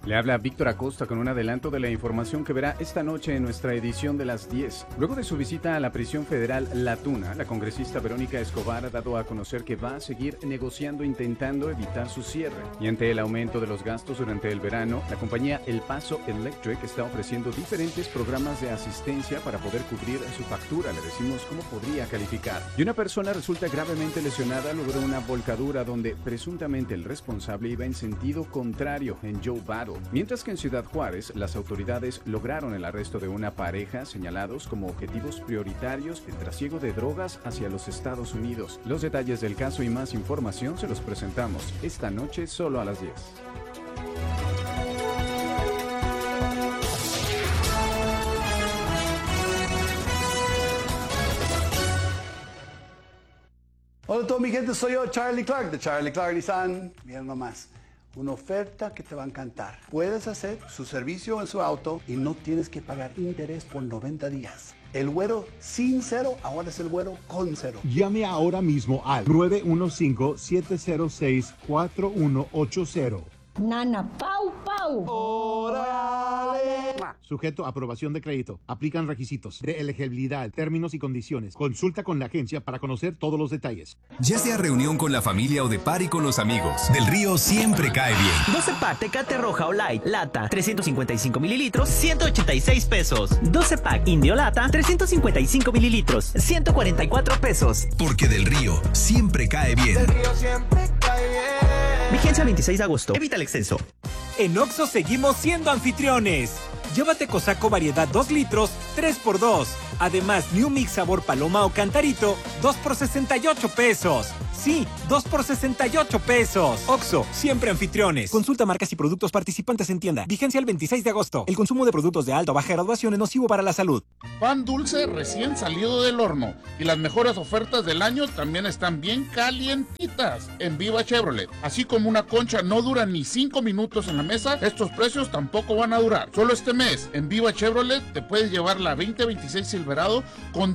Le habla Víctor Acosta con un adelanto de la información que verá esta noche en nuestra edición de las 10. Luego de su visita a la prisión federal La Tuna, la congresista Verónica Escobar ha dado a conocer que va a seguir negociando intentando evitar su cierre. Y ante el aumento de los gastos durante el verano, la compañía El Paso Electric está ofreciendo diferentes programas de asistencia para poder cubrir su factura. Le decimos cómo podría calificar. Y una persona resulta gravemente lesionada luego de una volcadura donde presuntamente el responsable iba en sentido contrario en Joe Battle. Mientras que en Ciudad Juárez, las autoridades lograron el arresto de una pareja señalados como objetivos prioritarios del trasiego de drogas hacia los Estados Unidos. Los detalles del caso y más información se los presentamos esta noche solo a las 10. Hola todo mi gente, soy yo, Charlie Clark, de Charlie Clark Nissan. Miren nomás, una oferta que te va a encantar. Puedes hacer su servicio en su auto y no tienes que pagar interés por 90 días. El güero sin cero, ahora es el güero con cero. Llame ahora mismo al 915-706-4180. Nana, pau, pau. ¡Órale! Sujeto a aprobación de crédito. Aplican requisitos de elegibilidad, términos y condiciones. Consulta con la agencia para conocer todos los detalles. Ya sea reunión con la familia o de party con los amigos, Del Río siempre cae bien. 12 pack Tecate Roja o Light, lata, 355 mililitros, 186 pesos. 12 pack Indio Lata, 355 mililitros, 144 pesos. Porque Del Río siempre cae bien. Del Río siempre cae bien. Vigencia 26 de agosto. Evita el exceso. En Oxxo seguimos siendo anfitriones. Llévate Cosaco variedad 2 litros, 3x2. Además, New Mix sabor paloma o cantarito, 2 por 68 pesos. Sí, 2 por 68 pesos. Oxxo, siempre anfitriones. Consulta marcas y productos participantes en tienda. Vigencia el 26 de agosto. El consumo de productos de alta o baja graduación es nocivo para la salud. Pan dulce recién salido del horno. Y las mejores ofertas del año también están bien calientitas en Viva Chevrolet. Así como una concha no dura ni 5 minutos en la mesa, estos precios tampoco van a durar. Solo este mes en Viva Chevrolet te puedes llevar la 2026 Silverado con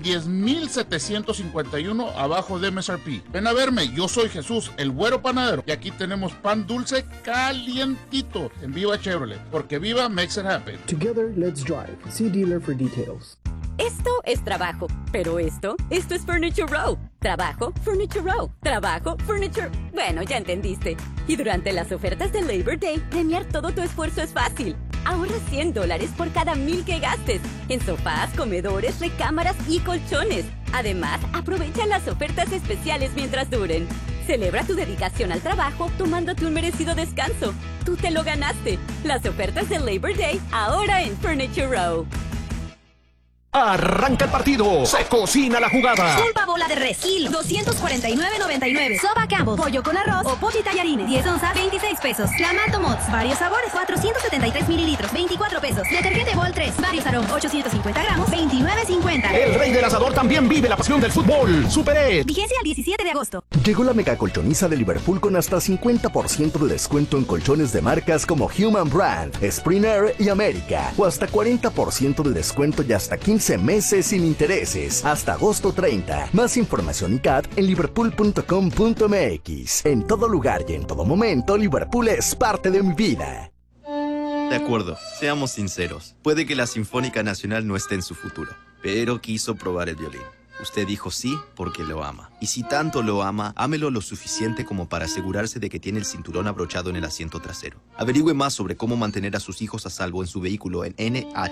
10,751 abajo de MSRP. Ven a verme, yo soy Jesús, el güero panadero, y aquí tenemos pan dulce calientito en Viva Chevrolet, porque Viva makes it happen. Together, let's drive. See dealer for details. Esto es trabajo, pero esto es Furniture Row. Trabajo, Furniture Row. Trabajo, Furniture... Bueno, ya entendiste. Y durante las ofertas de Labor Day, premiar todo tu esfuerzo es fácil. Ahorra $100 por cada 1,000 que gastes en sofás, comedores, recámaras y colchones. Además, aprovecha las ofertas especiales mientras duren. Celebra tu dedicación al trabajo tomándote un merecido descanso. Tú te lo ganaste. Las ofertas de Labor Day ahora en Furniture Row. Arranca el partido. Se cocina la jugada. Pulpa bola de res, kilo, 249.99. Soba Campbell, pollo con arroz o pollo y tallarines, 10 onzas, 26 pesos. Clamato Mods, varios sabores, 473 mililitros, 24 pesos. Detergente Bol 3, varios aromas, 850 gramos, 29.50. El rey del asador también vive la pasión del fútbol. Super Ed. Vigencia al 17 de agosto. Llegó la mega colchoniza de Liverpool con hasta 50% de descuento en colchones de marcas como Human Brand, Spring Air y América. O hasta 40% de descuento y hasta 15 meses sin intereses, hasta agosto 30. Más información y CAT en liverpool.com.mx. En todo lugar y en todo momento, Liverpool es parte de mi vida. De acuerdo, seamos sinceros. Puede que la Sinfónica Nacional no esté en su futuro, pero quiso probar el violín. Usted dijo sí porque lo ama. Y si tanto lo ama, ámelo lo suficiente como para asegurarse de que tiene el cinturón abrochado en el asiento trasero. Averigüe más sobre cómo mantener a sus hijos a salvo en su vehículo en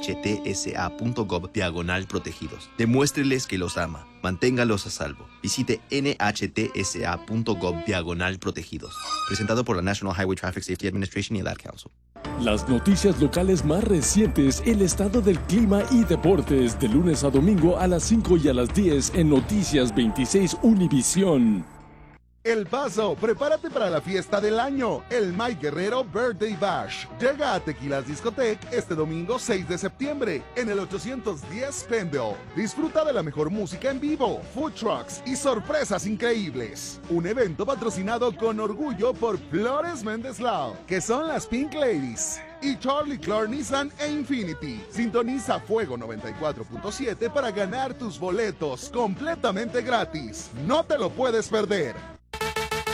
nhtsa.gov/protegidos. Demuéstreles que los ama. Manténgalos a salvo. Visite nhtsa.gov/protegidos. Presentado por la National Highway Traffic Safety Administration y el Ad Council. Las noticias locales más recientes, el estado del clima y deportes, de lunes a domingo a las 5 y a las 10 en Noticias 26 Univisión. El Paso, prepárate para la fiesta del año, el Mike Guerrero Birthday Bash. Llega a Tequilas Discotech este domingo 6 de septiembre en el 810 Penville. Disfruta de la mejor música en vivo, food trucks y sorpresas increíbles. Un evento patrocinado con orgullo por Flores Méndez Lao, que son las Pink Ladies, y Charlie Clark Nissan e Infinity. Sintoniza Fuego 94.7 para ganar tus boletos completamente gratis. No te lo puedes perder.